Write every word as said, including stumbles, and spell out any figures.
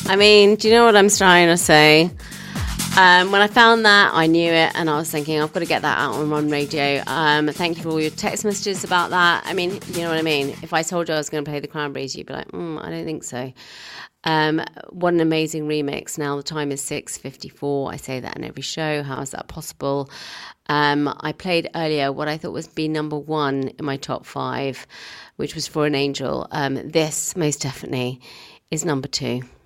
I mean, do you know what I'm trying to say? Um, when I found that, I knew it, and I was thinking, I've got to get that out on Run Radio. Um, thank you for all your text messages about that. I mean, you know what I mean? If I told you I was going to play the Cranberries, you'd be like, mm, I don't think so. Um, what an amazing remix. Now the time is six fifty-four. I say that in every show. How is that possible? Um, I played earlier what I thought was be number one in my top five, which was For an Angel. Um, this, most definitely, is number two.